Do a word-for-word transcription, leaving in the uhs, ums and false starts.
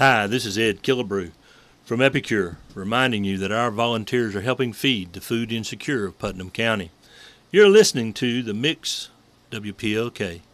Hi, this is Ed Killebrew from Epicure, reminding you that our volunteers are helping feed the food insecure of Putnam County. You're listening to The Mix, W P L K.